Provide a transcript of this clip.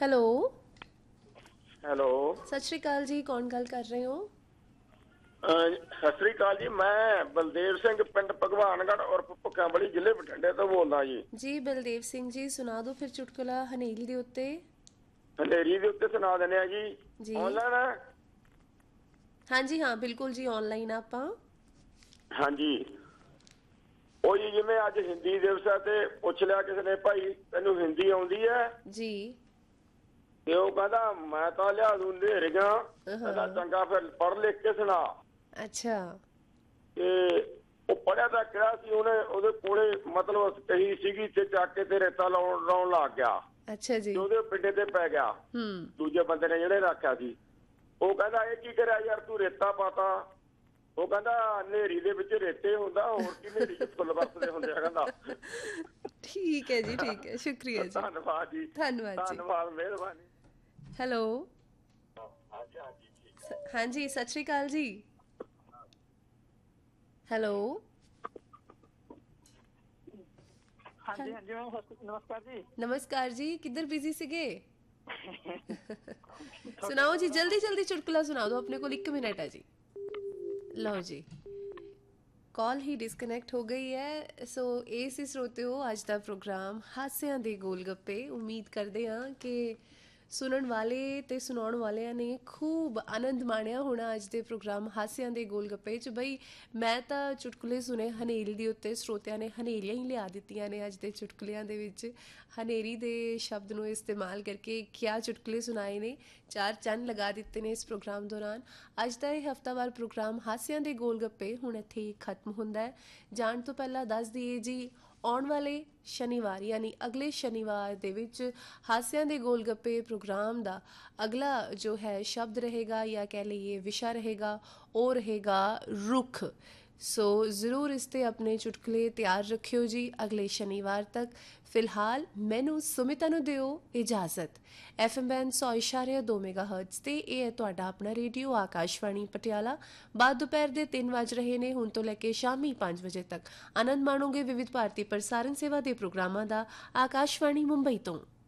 Hello. Hello. ਸਤਿ ਸ਼੍ਰੀ ਅਕਾਲ ਜੀ, ਕੌਣ ਗੱਲ ਕਰ ਰਹੇ ਹੋ? ਸਤਿ ਸ੍ਰੀ ਅਕਾਲ ਜੀ। ਮੈਂ ਬਲਦੇਵ ਸਿੰਘ ਪਿੰਡ ਭਗਵਾਨਗੜ੍ਹ ਔਰ ਭੁੱਖਾਂਬਲੀ ਜ਼ਿਲ੍ਹੇ ਬਠਿੰਡੇ ਤੋਂ ਬੋਲਦਾ ਜੀ। ਜੀ ਬਲਦੇਵ ਸਿੰਘ ਜੀ, ਸੁਣਾ ਦਿਓ ਫਿਰ ਚੁਟਕਲਾ ਹਨੇਰੀ ਦੇ ਉੱਤੇ। ਹਨੇਰੀ ਦੇ ਉੱਤੇ ਸੁਣਾ ਦਿੰਦੇ ਆ ਜੀ। ਜੀ ਆਨਲਾਈਨ ਹੈ? ਹਾਂਜੀ ਹਾਂ, ਬਿਲਕੁਲ ਜੀ, ਆਨਲਾਈਨ ਆਪਾਂ। ਹਾਂਜੀ। ਉਹ ਜੀ ਜਿਵੇਂ ਅੱਜ ਹਿੰਦੀ ਦਿਵਸ ਹੈ ਤੇ ਪੁੱਛ ਲਿਆ ਕਿਸੇ ਨੇ, ਭਾਈ ਤੈਨੂੰ ਹਿੰਦੀ ਆਉਂਦੀ ਹੈ? ਜੀ। ਤੇ ਉਹ ਕਹਿੰਦਾ ਮੈਂ ਤਾਂ ਲਿਆ ਦੂੰ ਨੇਰੀਆਂ। ਕਹਿੰਦਾ ਹਾਂ। ਚੰਗਾ ਫਿਰ ਪੜ੍ਹ ਲਿਖ ਕੇ ਸੁਣਾ। ਅੱਛਾ। ਤੇ ਉਹ ਪੜਿਆ ਤਾਂ ਕਿਹਾ ਸੀ ਉਹਨੇ, ਉਹਦੇ ਕੋਲੇ ਮਤਲਬ ਕਹੀ ਸੀਗੀ ਤੇ ਚੱਕ ਕੇ ਤੇ ਰੇਤਾ ਲਾਉਣ ਲੱਗ ਗਿਆ ਅੱਛਾ ਜੀ। ਤੇ ਉਹਦੇ ਪਿੰਡੇ ਤੇ ਪੈ ਗਿਆ। ਦੂਜੇ ਬੰਦੇ ਨੇ ਜਿਹੜੇ ਰੱਖਿਆ ਸੀ, ਉਹ ਕਹਿੰਦਾ ਇਹ ਕੀ ਕਰਿਆ ਯਾਰ ਤੂੰ ਰੇਤਾ ਪਾਤਾ? ਉਹ ਕਹਿੰਦਾ ਹਨੇਰੀ ਦੇ ਵਿੱਚ ਰੇਤੇ ਹੁੰਦਾ, ਹੋਰ ਕੀ ਹਨੇਰੀ ਚ ਫੁੱਲ ਵਰਤਦੇ ਹੁੰਦੇ ਆ, ਕਹਿੰਦਾ। ਠੀਕ ਹੈ ਜੀ, ਠੀਕ ਹੈ, ਸ਼ੁਕਰੀਆ ਜੀ। ਧੰਨਵਾਦ ਜੀ। ਧੰਨਵਾਦ ਜੀ। ਧੰਨਵਾਦ, ਮਿਹਰਬਾਨੀ। ਹੈਲੋ। ਹਾਂਜੀ ਹਾਂਜੀ ਠੀਕ ਹੈ। ਹਾਂਜੀ, ਸਤਿ ਸ਼੍ਰੀ ਅਕਾਲ ਜੀ। ਹੈਲੋ। ਹਾਂਜੀ ਹਾਂਜੀ ਮੈਮ, ਨਮਸਕਾਰ ਜੀ। ਨਮਸਕਾਰ ਜੀ, ਕਿੱਧਰ ਬਿਜ਼ੀ ਸੀਗੇ? ਸੁਣਾਓ ਜੀ, ਜਲਦੀ ਜਲਦੀ ਚੁਟਕਲਾ ਸੁਣਾ ਦਿਓ, ਆਪਣੇ ਕੋਲ 1 ਮਿੰਟ ਹੈ ਜੀ। ਲਓ ਜੀ, ਕਾਲ ਹੀ ਡਿਸਕਨੈਕਟ ਹੋ ਗਈ ਹੈ। ਸੋ ਇਹ ਸੀ ਸਰੋਤਿਓ ਅੱਜ ਦਾ ਪ੍ਰੋਗਰਾਮ ਹਾਸਿਆਂ ਦੇ ਗੋਲ ਗੱਪੇ। ਉਮੀਦ ਕਰਦੇ ਹਾਂ ਕਿ ਸੁਣਨ ਵਾਲੇ ਤੇ ਸੁਣਾਉਣ ਵਾਲਿਆਂ ਨੇ ਖੂਬ ਆਨੰਦ ਮਾਣਿਆ ਹੋਣਾ ਅੱਜ ਦੇ ਪ੍ਰੋਗਰਾਮ ਹਾਸਿਆਂ ਦੇ ਗੋਲ ਗੱਪੇ 'ਚ। ਬਈ ਮੈਂ ਤਾਂ ਚੁਟਕਲੇ ਸੁਣੇ ਹਨੇਰੀ ਦੇ ਉੱਤੇ, ਸਰੋਤਿਆਂ ਨੇ ਹਨੇਰੀਆਂ ਹੀ ਲਿਆ ਦਿੱਤੀਆਂ ਨੇ ਅੱਜ ਦੇ ਚੁਟਕਲਿਆਂ ਦੇ ਵਿੱਚ। ਹਨੇਰੀ ਦੇ ਸ਼ਬਦ ਨੂੰ ਇਸਤੇਮਾਲ ਕਰਕੇ ਕਿਆ ਚੁਟਕਲੇ ਸੁਣਾਏ ਨੇ, 4 ਚੰਨ ਲਗਾ ਦਿੱਤੇ ਨੇ ਇਸ ਪ੍ਰੋਗਰਾਮ ਦੌਰਾਨ। ਅੱਜ ਦਾ ਇਹ ਹਫਤਾਵਾਰ ਪ੍ਰੋਗਰਾਮ ਹਾਸਿਆਂ ਦੇ ਗੋਲ ਗੱਪੇ ਹੁਣ ਇੱਥੇ ਹੀ ਖਤਮ ਹੁੰਦਾ ਹੈ। ਜਾਣ ਤੋਂ ਪਹਿਲਾਂ ਦੱਸ ਦਈਏ ਜੀ, ਆਉਣ ਵਾਲੇ ਸ਼ਨੀਵਾਰ ਯਾਨੀ ਅਗਲੇ ਸ਼ਨੀਵਾਰ ਦੇ ਵਿੱਚ ਹਾਸਿਆਂ ਦੇ ਗੋਲ ਗੱਪੇ ਪ੍ਰੋਗਰਾਮ ਦਾ ਅਗਲਾ ਜੋ ਹੈ ਸ਼ਬਦ ਰਹੇਗਾ ਜਾਂ ਕਹਿ ਲਈਏ ਵਿਸ਼ਾ ਰਹੇਗਾ, ਉਹ ਰਹੇਗਾ ਰੁੱਖ। ਸੋ ਜ਼ਰੂਰ ਇਸ 'ਤੇ ਆਪਣੇ ਚੁਟਕਲੇ ਤਿਆਰ ਰੱਖਿਓ ਜੀ ਅਗਲੇ ਸ਼ਨੀਵਾਰ ਤੱਕ। ਫਿਲਹਾਲ ਮੈਨੂੰ ਸੁਮਿਤਾ ਨੂੰ ਦਿਓ ਇਜਾਜ਼ਤ। FM ਬੈਂਡ 100.2 ਮੈਗਾਹਰਟਜ਼ 'ਤੇ ਇਹ ਹੈ ਤੁਹਾਡਾ ਆਪਣਾ ਰੇਡੀਓ ਆਕਾਸ਼ਵਾਣੀ ਪਟਿਆਲਾ। ਬਾਅਦ ਦੁਪਹਿਰ ਦੇ 3 ਵੱਜ ਰਹੇ ਨੇ। ਹੁਣ ਤੋਂ ਲੈ ਕੇ ਸ਼ਾਮੀ 5 ਵਜੇ ਤੱਕ ਆਨੰਦ ਮਾਣੋਗੇ ਵਿਵਿਧ ਭਾਰਤੀ ਪ੍ਰਸਾਰਣ ਸੇਵਾ ਦੇ ਪ੍ਰੋਗਰਾਮਾਂ ਦਾ ਆਕਾਸ਼ਵਾਣੀ ਮੁੰਬਈ ਤੋਂ।